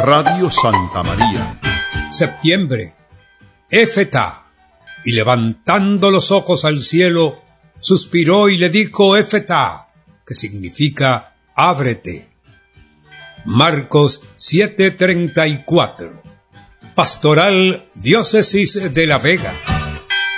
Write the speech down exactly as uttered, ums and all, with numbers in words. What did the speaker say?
Radio Santa María. Septiembre, Éfeta. Y levantando los ojos al cielo, suspiró y le dijo Éfeta, que significa ábrete. Marcos siete treinta y cuatro. Pastoral Diócesis de La Vega.